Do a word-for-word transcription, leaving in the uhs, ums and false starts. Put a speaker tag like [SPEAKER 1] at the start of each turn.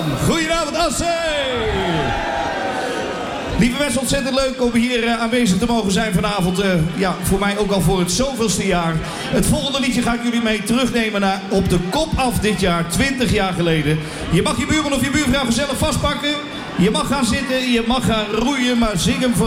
[SPEAKER 1] Goedenavond, Asse! Lieve mensen, ontzettend leuk om hier uh, aanwezig te mogen zijn vanavond. Uh, ja, voor mij ook al voor het zoveelste jaar. Het volgende liedje ga ik jullie mee terugnemen naar Op de Kop Af dit jaar, twintig jaar geleden. Je mag je buurman of je buurvrouw gezellig vastpakken. Je mag gaan zitten, je mag gaan roeien, maar zing hem voor